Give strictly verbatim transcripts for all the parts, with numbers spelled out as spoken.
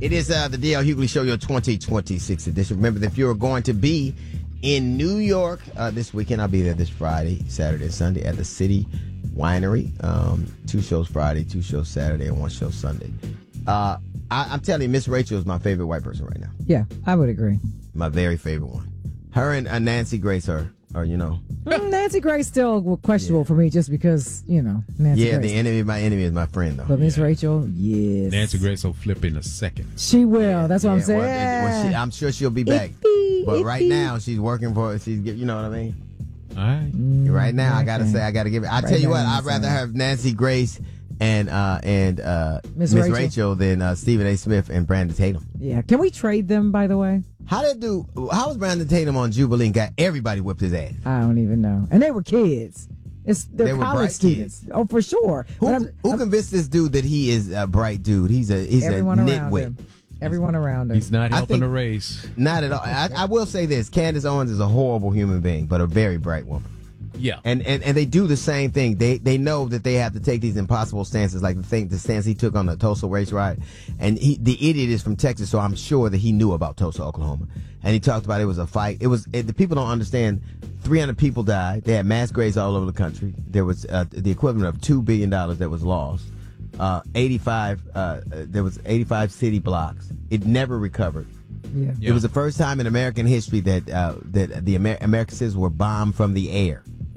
It is uh, the D L Hughley Show, your twenty twenty-six edition. Remember, that if you're going to be in New York uh, this weekend, I'll be there this Friday, Saturday, and Sunday at the City Winery. Um, two shows Friday, two shows Saturday, and one show Sunday. Uh, I, I'm telling you, Miss Rachel is my favorite white person right now. Yeah, I would agree. My very favorite one. Her and uh, Nancy Grace are, are, you know. Mm, Nancy Grace still questionable yeah. for me just because, you know, Nancy Yeah, Grace. the enemy of my enemy is my friend, though. But Miss Yeah. Rachel, yes. Nancy Grace will flip in a second. She will. That's what Yeah, I'm saying. well, well, she, I'm sure she'll be back. Ippy, but ippy. right now, she's working for, she's, you know what I mean? All right. Mm, Right now, I gotta okay. say, I gotta give it. I Right tell you now, what, I'm I'd rather sorry. have Nancy Grace and uh and uh Miss Miss Rachel. Rachel. than uh, Stephen A. Smith and Brandon Tatum. Yeah. Can we trade them, by the way? How did do? How was Brandon Tatum on Jubilee and got everybody whipped his ass? I don't even know. And they were kids. It's they're They were college bright students. kids. Oh, for sure. Who But I'm- who I'm- convinced this dude that he is a bright dude? He's a he's everyone a around nitwit. him. Everyone around him. He's not I helping think- the race. Not at all. I, I will say this: Candace Owens is a horrible human being, but a very bright woman. Yeah. And, and and they do the same thing. They they know that they have to take these impossible stances, like the thing the stance he took on the Tulsa race riot. And he, the idiot is from Texas, so I'm sure that he knew about Tulsa, Oklahoma. And he talked about it was a fight. It was it, the people don't understand. three hundred people died. They had mass graves all over the country. There was uh, the equivalent of two billion dollars that was lost. Uh, eighty-five. Uh, there was eighty-five city blocks. It never recovered. Yeah. Yeah. It was the first time in American history that uh, that the Amer- American citizens were bombed from the air.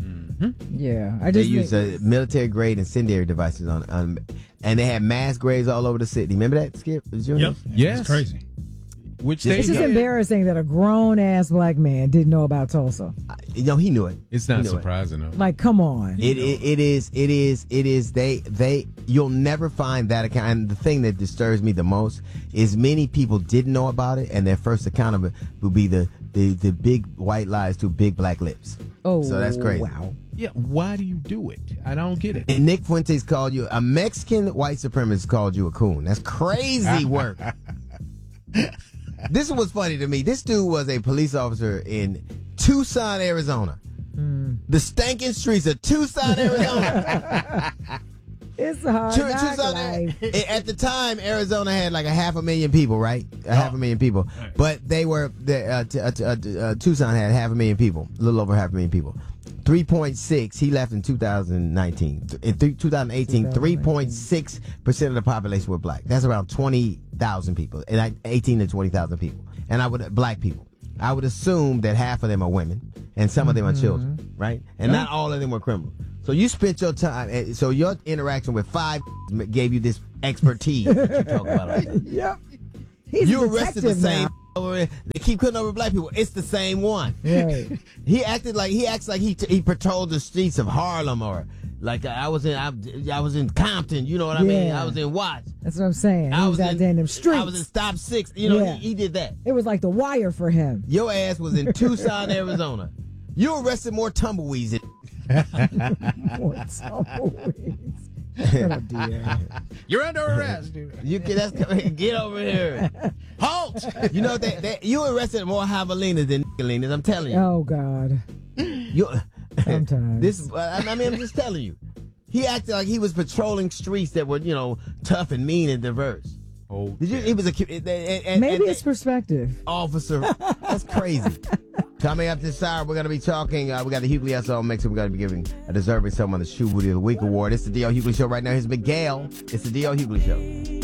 Yeah. I They just used uh, military grade incendiary devices on, on, and they had mass graves all over the city. Remember that, Skip? Was you Yep. Yes. It's crazy. Which they It's just did. embarrassing that a grown ass black man didn't know about Tulsa. You know, he knew it. It's He not knew it. surprising though. Like, come on. It, it it is it is it is they they you'll never find that account. And the thing that disturbs me the most is many people didn't know about it, and their first account of it will be the the, the big white lies to big black lips. Oh, So that's crazy. Wow. Yeah. Why do you do it? I don't get it. And Nick Fuentes called you a Mexican white supremacist called you a coon. That's crazy work. This was funny to me. This dude was a police officer in Tucson, Arizona. Mm. The stinking streets of Tucson, Arizona. It's a hard Tu- knock Tucson, life. A- at the time, Arizona had like a half a million people, right? A half a million people. But they were, the, uh, t- uh, t- uh, t- uh, Tucson had half a million people, a little over half a million people. three point six, he left in two thousand nineteen. In th- twenty eighteen, three point six percent of the population were black. That's around twenty thousand people, and like eighteen to twenty thousand people. And I would, black people. I would assume that half of them are women and some of them are children, right? And not all of them were criminals. So you spent your time, and so your interaction with five gave you this expertise that you talk about. Right? Yep. He's You a arrested the detective same now. over there. They keep putting over black people. It's the same one. Right. He acted like he acts like he he patrolled the streets of Harlem, or like I was in I, I was in Compton. You know what I mean? Yeah. I was in Watts. That's what I'm saying. I he was, out in, there in them streets. I was in Stop Six. You know, Yeah. he, he did that. It was like the wire for him. Your ass was in Tucson, Arizona. You arrested more tumbleweeds than What's always? Oh, dear. You're under arrest. you. Get, that's, get over here. Halt! You know that, that you arrested more javelinas than Nicolinas. I'm telling you. Oh, God. You Sometimes. this. Uh, I mean, I'm just telling you. He acted like he was patrolling streets that were, you know, tough and mean and diverse. Oh, Did you? He was a and, and, Maybe and, it's perspective. officer. That's crazy. Coming up this hour, we're going to be talking. Uh, we got the Hughley S O mix, and we're going to be giving a deserving someone the Shoe Booty of the Week award. It's the D L Hughley Show right now. Here's Miguel. It's the D L Hughley Show.